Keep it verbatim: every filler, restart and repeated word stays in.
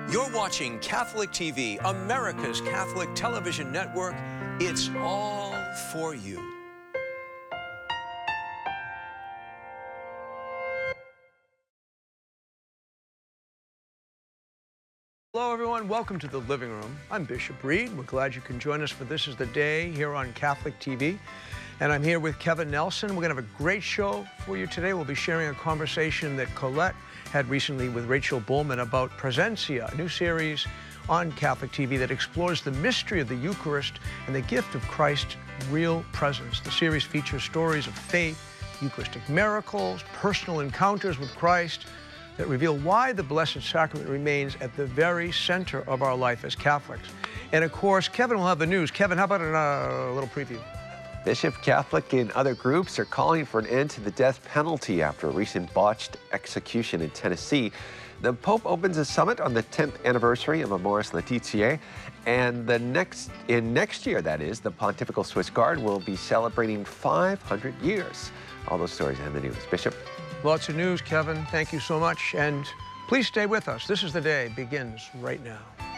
You're watching Catholic T V, America's Catholic television network. It's all for you. Hello, everyone. Welcome to the living room. I'm Bishop Reed. We're glad you can join us for This Is the Day here on Catholic T V. And I'm here with Kevin Nelson. We're going to have a great show for you today. We'll be sharing a conversation that Colette had recently with Rachel Bullman about Presencia, a new series on Catholic T V that explores the mystery of the Eucharist and the gift of Christ's real presence. The series features stories of faith, Eucharistic miracles, personal encounters with Christ that reveal why the Blessed Sacrament remains at the very center of our life as Catholics. And of course, Kevin will have the news. Kevin, how about a uh, little preview? Bishop, Catholic and other groups are calling for an end to the death penalty after a recent botched execution in Tennessee. The Pope opens a summit on the tenth anniversary of Amoris Laetitia, and the next in next year, that is, the Pontifical Swiss Guard will be celebrating five hundred years. All those stories and the news. Bishop? Lots of news, Kevin. Thank you so much. And please stay with us. This Is the Day begins right now.